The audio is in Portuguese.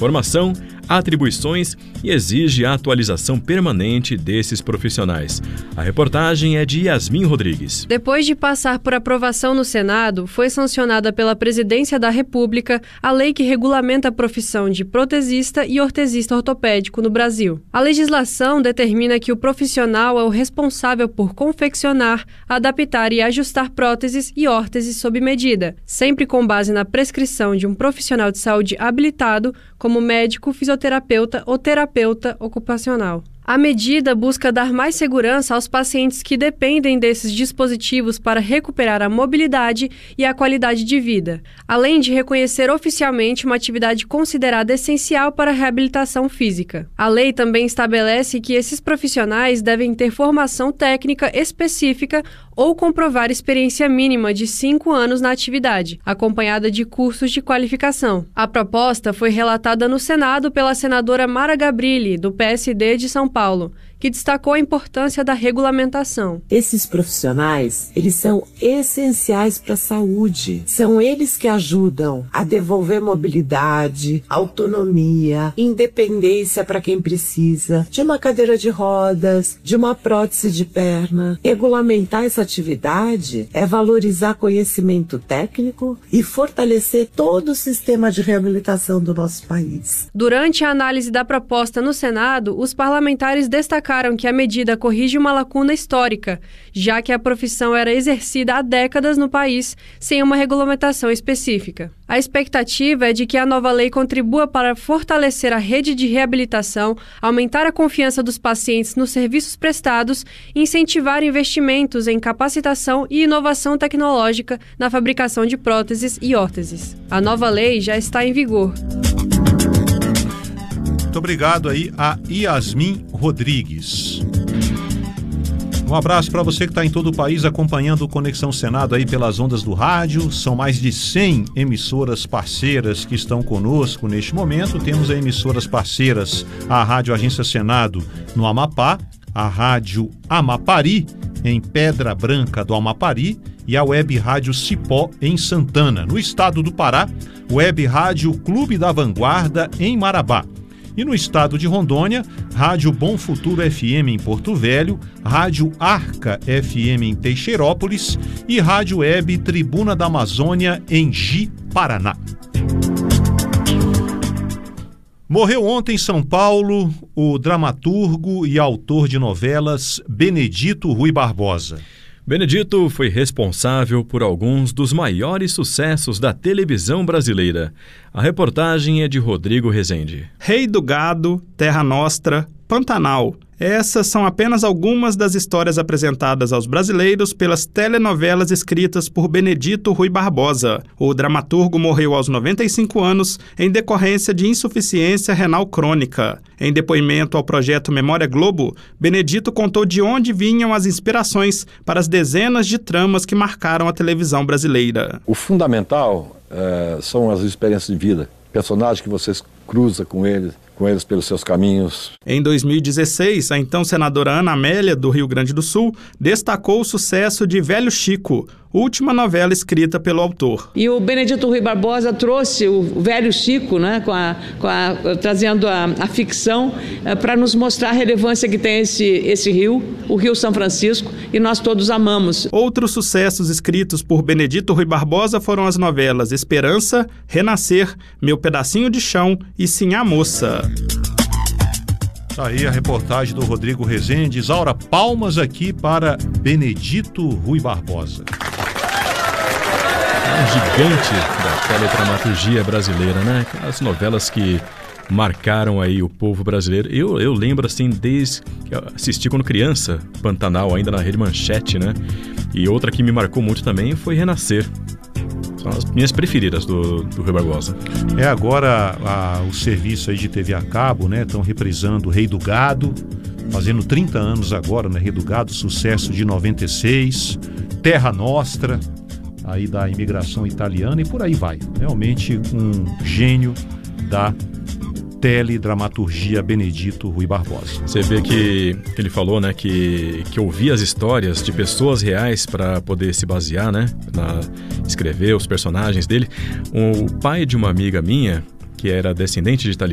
formação, atribuições e exige a atualização permanente desses profissionais. A reportagem é de Yasmin Rodrigues. Depois de passar por aprovação no Senado, foi sancionada pela Presidência da República a lei que regulamenta a profissão de protesista e ortesista ortopédico no Brasil. A legislação determina que o profissional é o responsável por confeccionar, adaptar e ajustar próteses e órteses sob medida, sempre com base na prescrição de um profissional de saúde habilitado, como médico, fisioterapeuta ou terapeuta ocupacional. A medida busca dar mais segurança aos pacientes que dependem desses dispositivos para recuperar a mobilidade e a qualidade de vida, além de reconhecer oficialmente uma atividade considerada essencial para a reabilitação física. A lei também estabelece que esses profissionais devem ter formação técnica específica ou comprovar experiência mínima de 5 anos na atividade, acompanhada de cursos de qualificação. A proposta foi relatada no Senado pela senadora Mara Gabrilli, do PSD de São Paulo, que destacou a importância da regulamentação. Esses profissionais, eles são essenciais para a saúde. São eles que ajudam a devolver mobilidade, autonomia, independência para quem precisa de uma cadeira de rodas, de uma prótese de perna. Regulamentar essa atividade é valorizar conhecimento técnico e fortalecer todo o sistema de reabilitação do nosso país. Durante a análise da proposta no Senado, os parlamentares destacaram que a medida corrige uma lacuna histórica, já que a profissão era exercida há décadas no país sem uma regulamentação específica. A expectativa é de que a nova lei contribua para fortalecer a rede de reabilitação, aumentar a confiança dos pacientes nos serviços prestados e incentivar investimentos em capacitação e inovação tecnológica na fabricação de próteses e órteses. A nova lei já está em vigor. Muito obrigado aí a Yasmin Rodrigues. Um abraço para você que está em todo o país acompanhando o Conexão Senado aí pelas ondas do rádio. São mais de 100 emissoras parceiras que estão conosco neste momento. Temos aí emissoras parceiras, a Rádio Agência Senado no Amapá, a Rádio Amapari em Pedra Branca do Amapari e a Web Rádio Cipó em Santana. No estado do Pará, Web Rádio Clube da Vanguarda em Marabá. E no estado de Rondônia, Rádio Bom Futuro FM em Porto Velho, Rádio Arca FM em Teixeirópolis e Rádio Web Tribuna da Amazônia em Ji, Paraná. Morreu ontem em São Paulo o dramaturgo e autor de novelas Benedito Rui Barbosa. Benedito foi responsável por alguns dos maiores sucessos da televisão brasileira. A reportagem é de Rodrigo Rezende. Rei do Gado, Terra Nostra, Pantanal. Essas são apenas algumas das histórias apresentadas aos brasileiros pelas telenovelas escritas por Benedito Rui Barbosa. O dramaturgo morreu aos 95 anos em decorrência de insuficiência renal crônica. Em depoimento ao projeto Memória Globo, Benedito contou de onde vinham as inspirações para as dezenas de tramas que marcaram a televisão brasileira. O fundamental são as experiências de vida, personagens que vocês cruzam com eles pelos seus caminhos. Em 2016, a então senadora Ana Amélia, do Rio Grande do Sul, destacou o sucesso de Velho Chico, última novela escrita pelo autor. E o Benedito Rui Barbosa trouxe o Velho Chico, né, trazendo a ficção para nos mostrar a relevância que tem esse rio, o Rio São Francisco, e nós todos amamos. Outros sucessos escritos por Benedito Rui Barbosa foram as novelas Esperança, Renascer, Meu Pedacinho de Chão e Sim a Moça. Tá aí a reportagem do Rodrigo Rezende. Isaura, palmas aqui para Benedito Rui Barbosa. É um gigante da teledramaturgia brasileira, né? As novelas que marcaram aí o povo brasileiro. Eu lembro assim, desde que eu assisti quando criança, Pantanal, ainda na Rede Manchete, né? E outra que me marcou muito também foi Renascer. São as minhas preferidas do Rui Barbosa. Agora o serviço aí de TV a cabo, né? Estão reprisando Rei do Gado, fazendo 30 anos agora, né? Rei do Gado, sucesso de 96, Terra Nostra, aí da imigração italiana e por aí vai. Realmente um gênio da teledramaturgia Benedito Rui Barbosa. Você vê que ele falou, né, que ouvia as histórias de pessoas reais para poder se basear, né, escrever os personagens dele. O pai de uma amiga minha, que era descendente de italiano,